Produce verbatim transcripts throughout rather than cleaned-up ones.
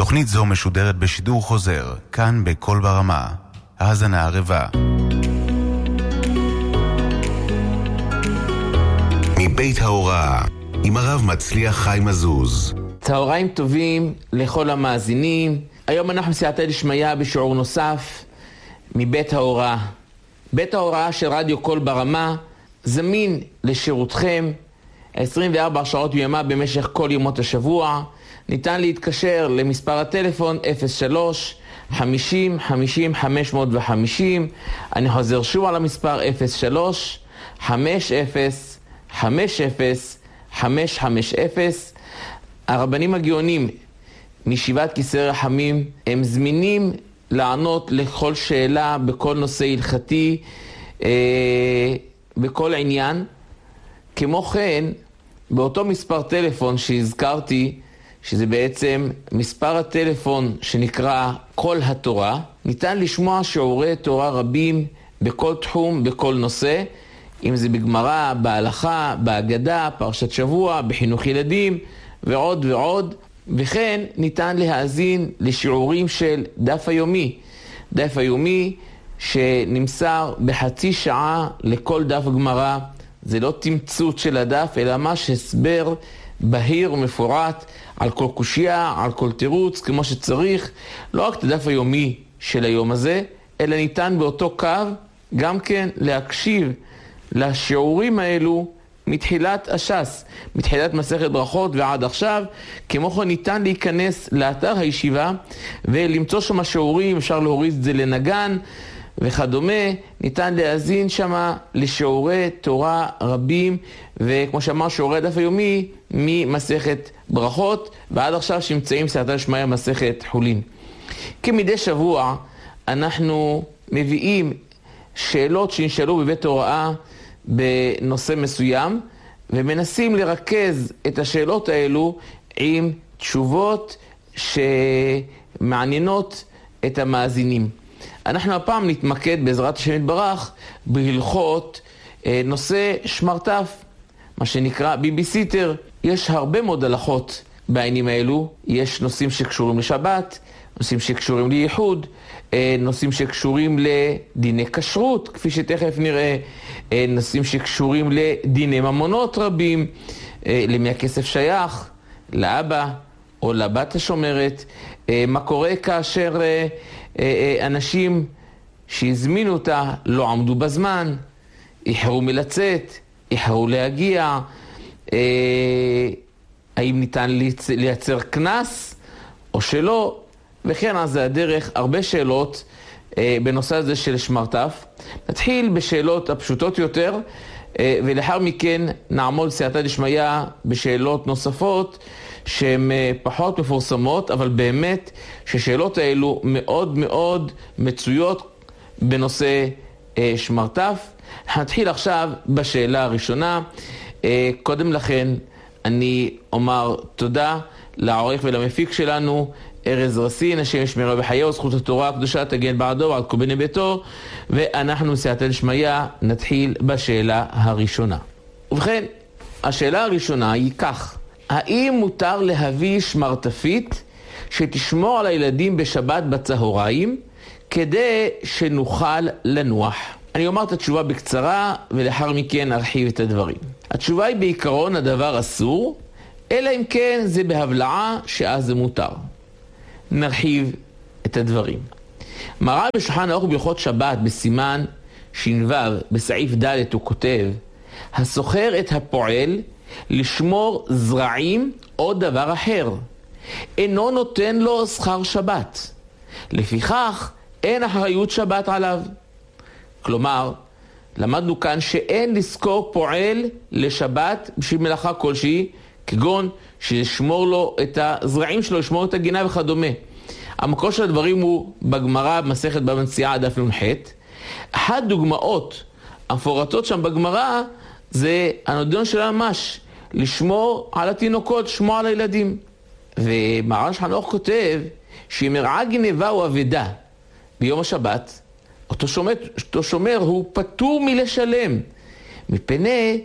תוכנית זו משודרת בשידור חוזר, כאן בכל ברמה. האזנה ערבה. מבית ההוראה, עם הרב מצליח חיים עזוז. צהריים טובים לכל המאזינים. היום אנחנו סייעתא דשמיא בשיעור נוסף מבית ההוראה. בית ההוראה של רדיו כל ברמה זמין לשירותכם עשרים וארבע שעות ביממה במשך כל ימות השבוע. ניתן להתקשר למספר הטלפון אפס שלוש חמישים חמישים חמש מאות וחמישים. אני חוזר שוב על המספר אפס שלוש חמש אפס חמש אפס חמש חמש אפס. הרבנים הגאונים מישיבת כיסא רחמים הם זמינים לענות לכל שאלה בכל נושא הלכתי, אה, בכל עניין. כמו כן, באותו מספר טלפון שהזכרתי, שזה בעצם מספר הטלפון שנקרא כל התורה, ניתן לשמוע שיעורי תורה רבים בכל תחום, בכל נושא, אם זה בגמרא, בהלכה, בהגדה, פרשת שבוע, בחינוך ילדים ועוד ועוד. וכן ניתן להאזין לשיעורים של דף היומי. דף היומי שנמסר בחצי שעה לכל דף גמרא. זה לא תמצות של הדף, אלא ממש הסבר בהיר ומפורט על כל קושיה, על כל תירוץ, כמו שצריך. לא רק את הדף היומי של היום הזה, אלא ניתן באותו קו גם כן להקשיב לשיעורים האלו מתחילת הש"ס, מתחילת מסכת ברכות ועד עכשיו. כמו כן ניתן להיכנס לאתר הישיבה ולמצוא שם שיעורים, אפשר להוריד את זה לנגן וכדומה. ניתן להאזין שם לשיעורי תורה רבים, וכמו שאמר שיעורי דף היומי ממסכת ברכות ועד עכשיו שנמצאים סייעתא דשמיא מסכת חולין. כמדי שבוע אנחנו מביאים שאלות שנשאלו בבית ההוראה בנושא מסוים, ומנסים לרכז את השאלות האלו עם תשובות שמעניינות את המאזינים. אנחנו הפעם נתמקד בעזרת השם יתברך בהלכות נושא שמרטף, מה שנקרא ביביסיטר. יש הרבה מאוד הלכות בעניינים האלו. יש נושאים שקשורים לשבת, נושאים שקשורים לייחוד, נושאים שקשורים לדיני כשרות, כפי שתכף נראה, נושאים שקשורים לדיני ממונות רבים, למי הכסף שייך, לאבא או לבת השומרת, מה קורה כאשר אנשים שהזמינו אותה לא עמדו בזמן, איחרו מלצאת, איחרו להגיע, האם ניתן לייצר כנס או שלא, וכן אז זה הדרך. הרבה שאלות אה, בנושא הזה של שמרטף. נתחיל בשאלות הפשוטות יותר, אה, ולאחר מכן נעמוד סייעתא דשמיא בשאלות נוספות שהן אה, פחות מפורסמות, אבל באמת ששאלות האלו מאוד מאוד מצויות בנושא אה, שמרטף. נתחיל עכשיו בשאלה הראשונה. אה, קודם לכן אני אומר תודה לעורך ולמפיק שלנו ארז רסין, השם ישמרו בחיי זכות התורה הקדושה תגן בעדו ועל כל בני ביתו. ואנחנו סייעתא דשמיא נתחיל בשאלה הראשונה. ובכן, השאלה הראשונה היא כך: האם מותר להביא שמרטפית שתשמור על הילדים בשבת בצהריים כדי שנוכל לנוח? אני אומר את התשובה בקצרה ולאחר מכן נרחיב את הדברים. התשובה היא בעיקרון הדבר אסור, אלא אם כן זה בהבלעה שאז זה מותר. נרחיב את הדברים. מרן בשולחן ערוך בהלכות שבת בסימן ש"ו בסעיף ד' הוא כותב: הסוחר את הפועל לשמור זרעים או דבר אחר, אינו נותן לו שכר שבת, לפיכך אין אחריות שבת עליו. כלומר, למדנו כאן שאין לזכור פועל לשבת בשביל מלאכה כלשהי, כגון שישמור לו את הזרעים שלו, ישמור את הגינה וכדומה. המקור של הדברים הוא בגמרא במסכת בבא מציעא דף נ"ח. אחת דוגמאות המפורטות שם בגמרא זה הנדון של ממש, לשמור על התינוקות, לשמור על הילדים. ומרן שולחן ערוך כותב שאם הראה גנבה או אבדה ביום השבת, אותו שומר, אותו שומר הוא פטור מלשלם, מפני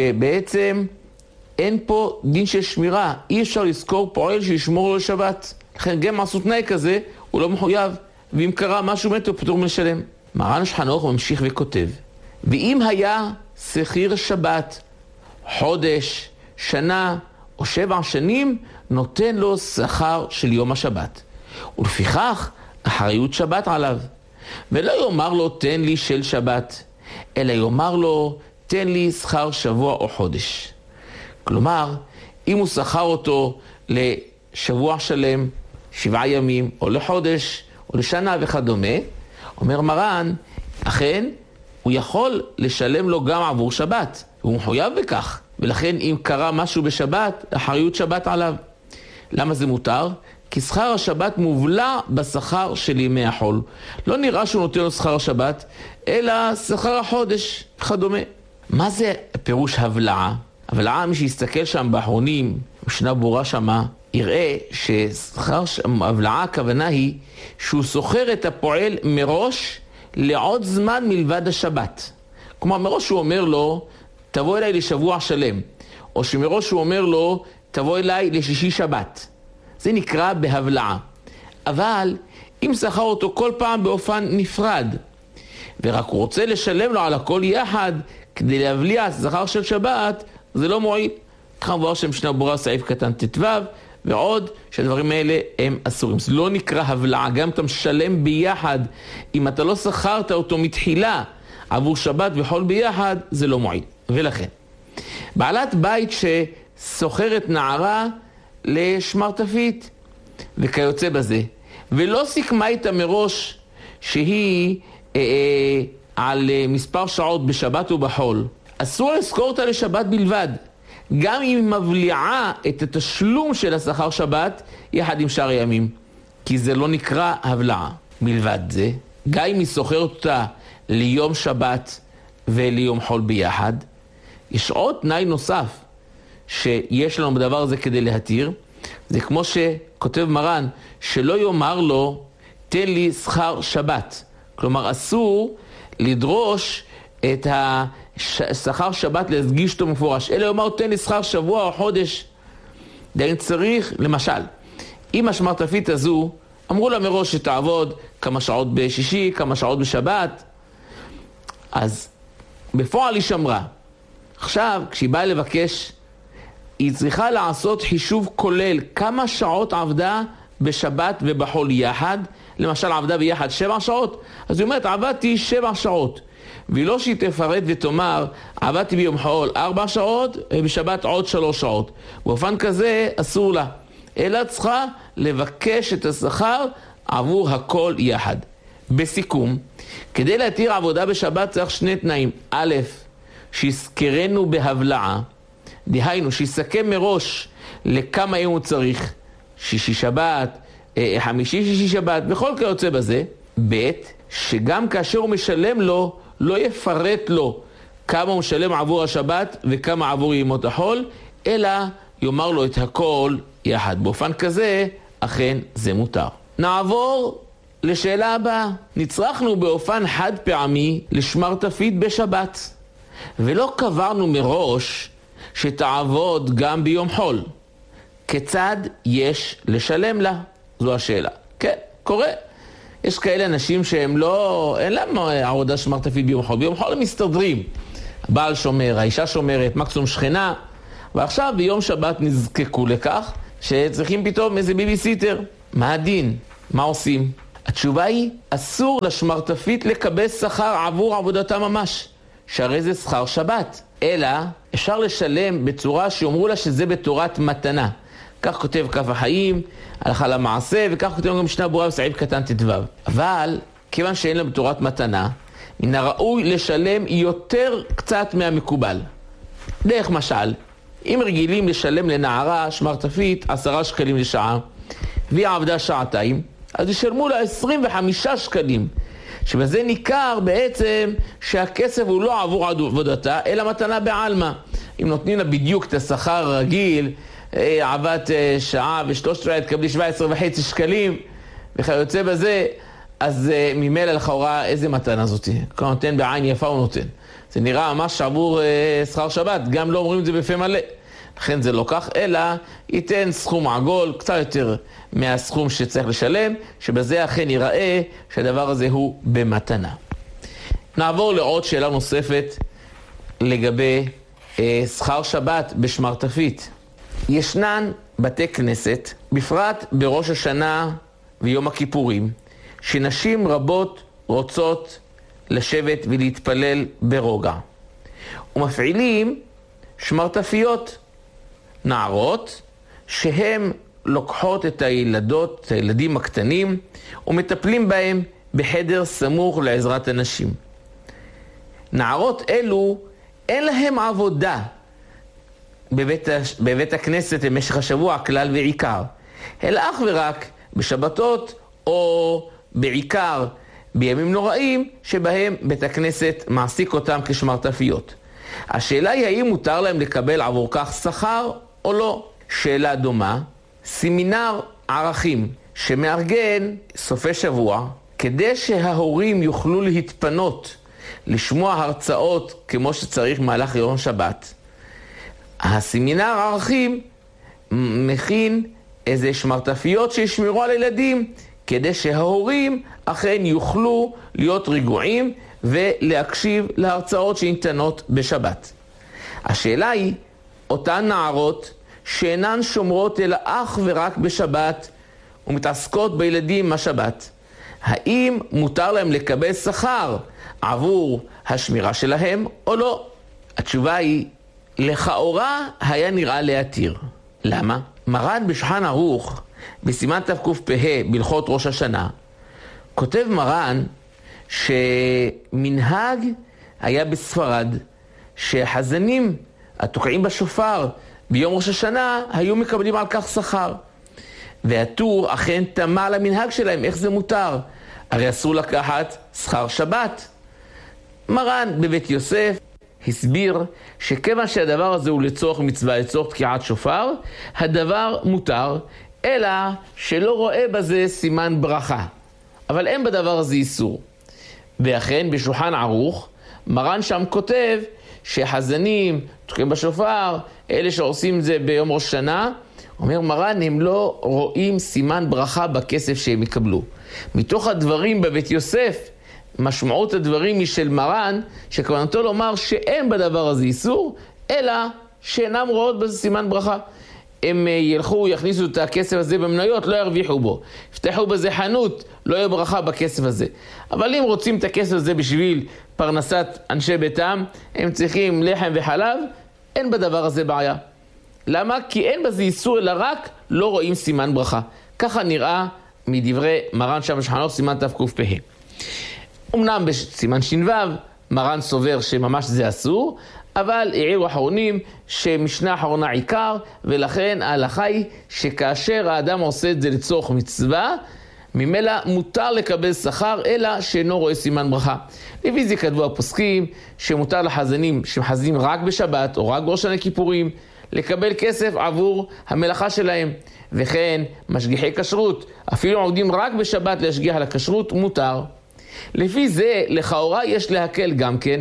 שבעצם אין פה דין של שמירה. אי אפשר לזכור פועל שישמור לו לשבת. לכן גם עשו תנאי כזה, הוא לא מחויב, ואם קרה משהו מת, הוא פטור מלשלם. מרן שולחן ערוך ממשיך וכותב, ואם היה שכיר שבת, חודש, שנה או שבע שנים, נותן לו שכר של יום השבת. ולפיכך, אחריות שבת עליו. ולא יאמר לו, תן לי של שבת, אלא יאמר לו, תן לי שכר שבוע או חודש. כלומר, אם הוא שכר אותו לשבוע שלם, שבעה ימים, או לחודש, או לשנה וכדומה, אומר מרן, אכן, הוא יכול לשלם לו גם עבור שבת. הוא מחויב בכך. ולכן אם קרה משהו בשבת, אחריות שבת עליו. למה זה מותר? כי שכר השבת מובלע בשכר של ימי החול. לא נראה שהוא נותן לו שכר השבת, אלא שכר החודש וכדומה. מה זה פירוש הבלעה? הבלעה, מי שיסתכל שם באחרונים, משנה ברורה שמה, יראה ששכר הבלעה הכוונה היא שהוא סוחר את הפועל מראש לעוד זמן מלבד השבת. כלומר, מראש הוא אומר לו, תבוא אליי לשבוע שלם, או שמראש הוא אומר לו, תבוא אליי לשישי שבת. זה נקרא בהבלעה. אבל אם שכר אותו כל פעם באופן נפרד, ורק הוא רוצה לשלם לו על הכל יחד, כדי להבליע שכר של שבת, זה לא מועיל. ככה מבואר שם משנה ברורה סעיף קטן תתוו, ועוד שהדברים האלה הם אסורים. זה לא נקרא הבלעה, גם אתה משלם ביחד, אם אתה לא שכרת אותו מתחילה עבור שבת וחול ביחד, זה לא מועיל. ולכן, בעלת בית שסוחרת נערה לשמרטפית וכיוצא בזה, ולא סיכמה איתה מראש שהיא אה, אה, על אה, מספר שעות בשבת ובחול, אסור לזכור אותה לשבת בלבד, גם אם היא מבליעה את התשלום של השכר שבת יחד עם שאר הימים, כי זה לא נקרא הבלעה. מלבד זה, גם אם היא סוחרת אותה ליום שבת וליום חול ביחד, יש עוד תנאי נוסף שיש לנו בדבר הזה כדי להתיר. זה כמו שכותב מרן, שלא יאמר לו, תן לי שכר שבת. כלומר, אסור לדרוש את השכר שבת להדגיש אותו מפורש. אלא יאמר, תן לי שכר שבוע או חודש. דיין צריך, למשל, אם השמרטפית הזו, אמרו לה מראש שתעבוד כמה שעות בשישי, כמה שעות בשבת, אז בפועל היא שמרה. עכשיו, כשהיא באה לבקש, היא צריכה לעשות חישוב כולל כמה שעות עבדה בשבת ובחול יחד. למשל, עבדה ביחד שבע שעות, אז היא אומרת, עבדתי שבע שעות. ולא שהיא תפרט ותאמר, עבדתי ביום חול ארבע שעות, ובשבת עוד שלוש שעות. באופן כזה אסור לה. אלא צריכה לבקש את השכר עבור הכל יחד. בסיכום, כדי להתיר עבודה בשבת צריך שני תנאים. א', שיזכרנו בהבלעה, דהיינו שיסכם מראש לכמה יום הוא צריך, שישי שבת, חמישי שישי שבת, וכל כיוצא בזה. ב', שגם כאשר הוא משלם לו, לא יפרט לו כמה הוא משלם עבור השבת וכמה עבור ימות החול, אלא יאמר לו את הכל יחד. באופן כזה, אכן זה מותר. נעבור לשאלה הבאה. נצרכנו באופן חד פעמי לשמרטפית בשבת, ולא קברנו מראש שתעבוד גם ביום חול. כיצד יש לשלם לה? זו השאלה. כן, קורה. יש כאלה אנשים שהם לא, אין להם עבודה שמרטפית ביום חול. ביום חול הם מסתדרים. הבעל שומר, האישה שומרת, מקסימום שכנה, ועכשיו ביום שבת נזקקו לכך שצריכים פתאום איזה ביביסיטר. מה הדין? מה עושים? התשובה היא, אסור לשמרטפית לקבל שכר עבור עבודתה ממש, שהרי זה שכר שבת. אלא אפשר לשלם בצורה שאומרו לה שזה בתורת מתנה. כך כותב כף החיים, הלכה למעשה, וכך כותב גם משנה ברורה בסעיף קטן תתוו. אבל כיוון שאין לה בתורת מתנה, מן הראוי לשלם יותר קצת מהמקובל. דרך משל, אם רגילים לשלם לנערה שמרטפית עשרה שקלים לשעה, והיא עבדה שעתיים, אז ישלמו לה עשרים וחמישה שקלים, שבזה ניכר בעצם שהכסף הוא לא עבור עבודתה, אלא מתנה בעלמה. אם נותנים לה בדיוק את השכר הרגיל, עבדת שעה ושלושת רבעי, תקבלי שבע עשרה וחצי שקלים, וכיוצא בזה, אז ממילא לכאורה איזה מתנה זאת? הוא נותן בעין יפה הוא נותן. זה נראה ממש עבור שכר שבת, גם לא אומרים את זה בפה מלא. לכן זה לא כך, אלא ייתן סכום עגול, קצת יותר מהסכום שצריך לשלם, שבזה אכן ייראה שהדבר הזה הוא במתנה. נעבור לעוד שאלה נוספת לגבי אה, שכר שבת בשמרטפית. ישנן בתי כנסת, בפרט בראש השנה ויום הכיפורים, שנשים רבות רוצות לשבת ולהתפלל ברוגע. ומפעילים שמרטפיות, נערות, שהן לוקחות את הילדות, את הילדים הקטנים, ומטפלים בהם בחדר סמוך לעזרת הנשים. נערות אלו, אין להם עבודה בבית, בבית הכנסת במשך השבוע כלל ועיקר, אלא אך ורק בשבתות או בעיקר בימים נוראים שבהם בית הכנסת מעסיק אותם כשמרטפיות. השאלה היא האם מותר להם לקבל עבור כך שכר או לא. שאלה דומה, סמינר ערכים שמארגן סופי שבוע כדי שההורים יוכלו להתפנות לשמוע הרצאות כמו שצריך מהלך יום שבת. הסמינר ערכים מכין איזה שמרטפיות שישמרו על הילדים כדי שההורים אכן יוכלו להיות רגועים ולהקשיב להרצאות שניתנות בשבת. השאלה היא, אותן נערות שאינן שומרות אלא אך ורק בשבת ומתעסקות בילדים השבת, האם מותר להם לקבל שכר עבור השמירה שלהם או לא? התשובה היא, לכאורה היה נראה להתיר. למה? מרן בשולחן ערוך, בסימן תקפ"ה בהלכות ראש השנה, כותב מרן שמנהג היה בספרד שהחזנים התוקעים בשופר ביום ראש השנה היו מקבלים על כך שכר. והטור אכן תמה למנהג שלהם, איך זה מותר? הרי אסור לקחת שכר שבת. מרן בבית יוסף הסביר שכיוון שהדבר הזה הוא לצורך מצווה, לצורך תקיעת שופר, הדבר מותר, אלא שלא רואה בזה סימן ברכה. אבל אין בדבר הזה איסור. ואכן בשולחן ערוך, מרן שם כותב שחזנים, תוקעים בשופר, אלה שעושים את זה ביום ראש שנה, אומר מרן, הם לא רואים סימן ברכה בכסף שהם יקבלו. מתוך הדברים בבית יוסף, משמעות הדברים היא של מרן, שכוונתו לומר שאין בדבר הזה איסור, אלא שאינם רואות בזה סימן ברכה. הם ילכו, יכניסו את הכסף הזה במניות, לא ירוויחו בו. יפתחו בזה חנות, לא יהיה ברכה בכסף הזה. אבל אם רוצים את הכסף הזה בשביל פרנסת אנשי ביתם, הם צריכים לחם וחלב, אין בדבר הזה בעיה. למה? כי אין בזה איסור, אלא רק לא רואים סימן ברכה. ככה נראה מדברי מרן שם בשולחן ערוך סימן תקפ"ה. אמנם בסימן ש"ו מרן סובר שממש זה אסור, אבל העירו אחרונים שמשנה אחרונה עיקר, ולכן ההלכה היא שכאשר האדם עושה את זה לצורך מצווה, ממילא מותר לקבל שכר, אלא שאינו רואה סימן ברכה. לפי זה כתבו הפוסקים שמותר לחזנים שמחזנים רק בשבת או רק בראש הכיפורים, לקבל כסף עבור המלאכה שלהם. וכן משגיחי כשרות, אפילו עובדים רק בשבת להשגיח על הכשרות, מותר. לפי זה לכאורה יש להקל גם כן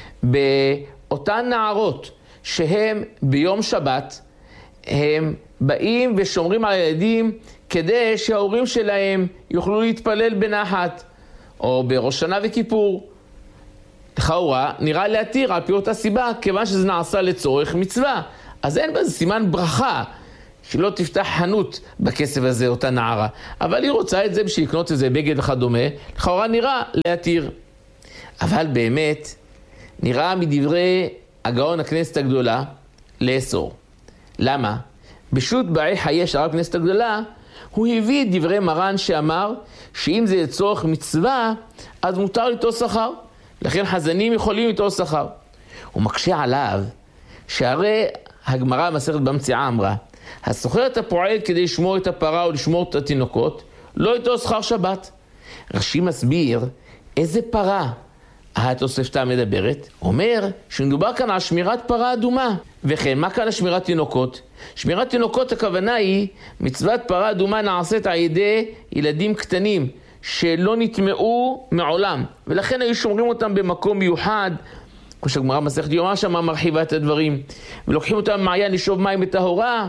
באותן נערות שהם ביום שבת הם באים ושומרים על הילדים כדי שההורים שלהם יוכלו להתפלל בנחת או בראש שנה וכיפור. לכאורה נראה להתיר על פי אותה סיבה, כיוון שזה נעשה לצורך מצווה, אז אין בזה סימן ברכה שלא תפתח חנות בכסף הזה אותה נערה, אבל היא רוצה את זה בשביל לקנות איזה בגד וכדומה, לכאורה נראה להתיר. אבל באמת נראה מדברי הגאון הכנסת הגדולה לאסור. למה? בשו"ת באי חיי של הרב הכנסת הגדולה הוא הביא את דברי מרן שאמר שאם זה לצורך מצווה אז מותר ליטול שכר, לכן חזנים יכולים ליטול שכר. הוא מקשה עליו שהרי הגמרא במסכת במציאה אמרה, הסוחר את הפועל כדי לשמור את הפרה או לשמור את התינוקות, לא איתו שכר שבת. רש"י מסביר איזה פרה התוספתא מדברת. אומר שמדובר כאן על שמירת פרה אדומה. וכן, מה כאן שמירת תינוקות? שמירת תינוקות הכוונה היא, מצוות פרה אדומה נעשית על ידי ילדים קטנים שלא נטמעו מעולם, ולכן היו שומרים אותם במקום מיוחד, כמו שהגמרא במסכת יומא שמה מרחיבה את הדברים, ולוקחים אותם במעיין לשאוב מים בטהורה.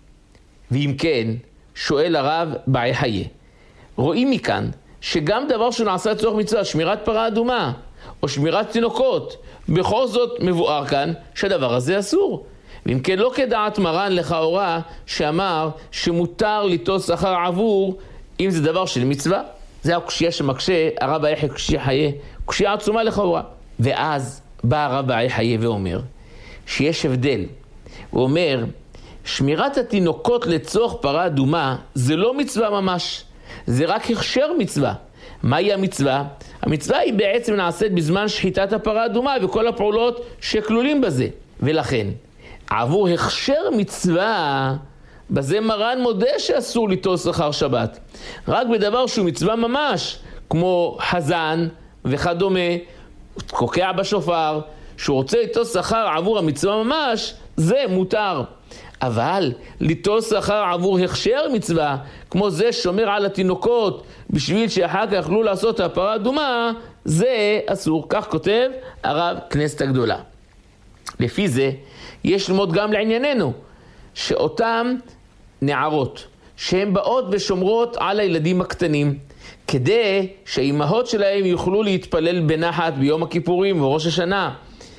ואם כן, שואל הרב באי חיי, רואים מכאן שגם דבר שנעשה לצורך מצווה, שמירת פרה אדומה או שמירת תינוקות, בכל זאת מבואר כאן שהדבר הזה אסור. ואם כן, לא כדעת מרן לכאורה שאמר שמותר ליטול שכר עבור אם זה דבר של מצווה. זה הקושיה שמקשה הרב באי חיי קושיה חיי, קושיה עצומה לכאורה. ואז בא הרב באי חיי ואומר שיש הבדל. הוא אומר, שמירת התינוקות לצורך פרה אדומה זה לא מצווה ממש, זה רק הכשר מצווה. מהי המצווה? המצווה היא בעצם נעשית בזמן שחיטת הפרה אדומה וכל הפעולות שכלולים בזה. ולכן, עבור הכשר מצווה, בזה מרן מודה שאסור ליטול שכר שבת. רק בדבר שהוא מצווה ממש, כמו חזן וכדומה, קוקע בשופר, שהוא רוצה ליטול שכר עבור המצווה ממש, זה מותר. אבל ליטול שכר עבור הכשר מצווה, כמו זה שומר על התינוקות בשביל שאחר כך יוכלו לעשות את הפרה אדומה, זה אסור. כך כותב הרב כנסת הגדולה. לפי זה יש ללמוד גם לענייננו שאותם נערות שהן באות ושומרות על הילדים הקטנים כדי שהאימהות שלהם יוכלו להתפלל בנחת ביום הכיפורים וראש השנה,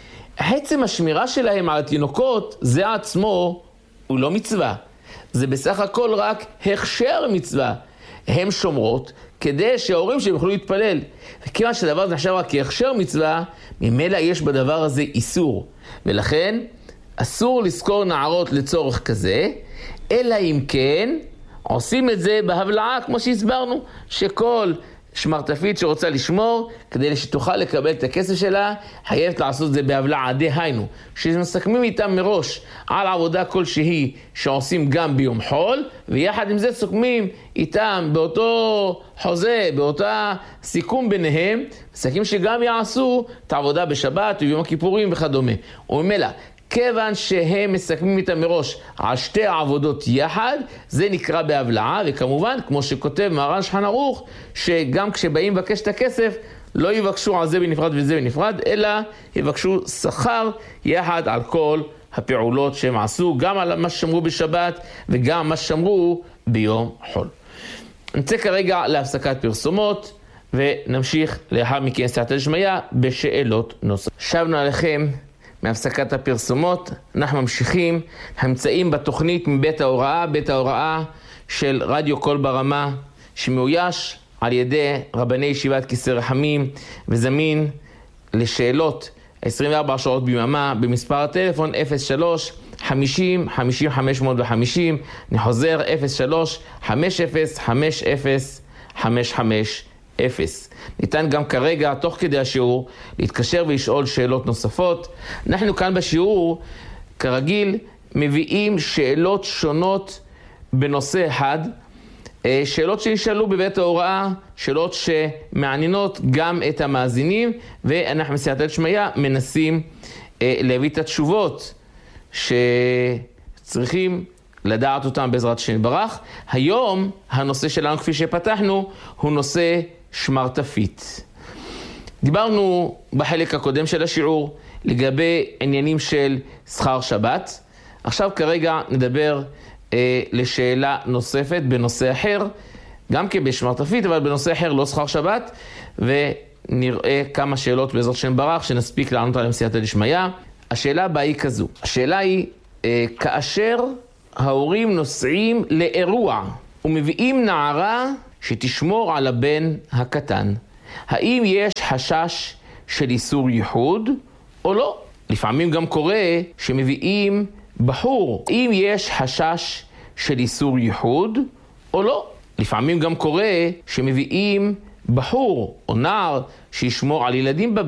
עצם השמירה שלהם על התינוקות זה עצמו הוא לא מצווה, זה בסך הכל רק הכשר מצווה. הן שומרות כדי שההורים שהם יוכלו להתפלל, וכיוון שהדבר הזה נחשב רק כהכשר מצווה, ממילא יש בדבר הזה איסור, ולכן אסור לזכור נערות לצורך כזה, אלא אם כן עושים את זה בהבלעה, כמו שהסברנו, שכל שמרטפית שרוצה לשמור, כדי שתוכל לקבל את הכסף שלה, חייבת לעשות את זה בהבלעה. דהיינו, שמסכמים איתם מראש על עבודה כלשהי שעושים גם ביום חול, ויחד עם זה סוכמים איתם באותו חוזה, באותה סיכום ביניהם, מסכים שגם יעשו את העבודה בשבת וביום הכיפורים וכדומה. וממילא, כיוון שהם מסכמים איתם מראש על שתי העבודות יחד, זה נקרא בהבלעה, וכמובן, כמו שכותב מרן שולחן ערוך, שגם כשבאים לבקש את הכסף, לא יבקשו על זה בנפרד וזה בנפרד, אלא יבקשו שכר יחד על כל הפעולות שהם עשו, גם על מה ששמרו בשבת וגם מה ששמרו ביום חול. נצא כרגע להפסקת פרסומות, ונמשיך לאחר מכן סייעתא דשמיא בשאלות נוספות. שבנו עליכם מהפסקת הפרסומות, אנחנו ממשיכים, נמצאים בתוכנית מבית ההוראה, בית ההוראה של רדיו קול ברמה, שמאויש על ידי רבני ישיבת כיסא רחמים, וזמין לשאלות עשרים וארבע שעות ביממה, במספר הטלפון אפס שלוש חמישים חמישים חמש מאות וחמישים, אני חוזר אפס שלוש חמש אפס חמש אפס חמש חמש אפס. ניתן גם כרגע, תוך כדי השיעור, להתקשר ולשאול שאלות נוספות. אנחנו כאן בשיעור, כרגיל, מביאים שאלות שונות בנושא אחד, שאלות שנשאלו בבית ההוראה, שאלות שמעניינות גם את המאזינים, ואנחנו בסייעתא דשמיא מנסים להביא את התשובות שצריכים לדעת אותם בעזרת השם יתברך. היום הנושא שלנו, כפי שפתחנו, הוא נושא שמרטפית. דיברנו בחלק הקודם של השיעור לגבי עניינים של שכר שבת. עכשיו כרגע נדבר אה, לשאלה נוספת בנושא אחר, גם כבשמרטפית, אבל בנושא אחר לא שכר שבת, ונראה כמה שאלות בעזרת השם יתברך שנספיק לענות עליהם סייעתא דשמיא. השאלה הבאה היא כזו, השאלה היא, אה, כאשר ההורים נוסעים לאירוע ומביאים נערה שתשמור על הבן הקטן, האם יש חשש של איסור ייחוד או לא? לפעמים גם קורה שמביאים בחור, אם יש חשש של איסור ייחוד או לא? לפעמים גם קורה שמביאים בחור או נער שישמור על ילדים בבית,